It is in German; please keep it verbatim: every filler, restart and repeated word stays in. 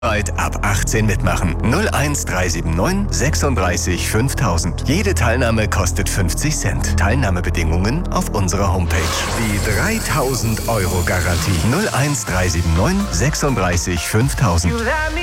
Ab achtzehn mitmachen. null eins drei sieben neun sechsunddreißig fünftausend. Jede Teilnahme kostet fünfzig Cent. Teilnahmebedingungen auf unserer Homepage. Die dreitausend Euro Garantie. null eins drei sieben neun sechsunddreißig fünftausend.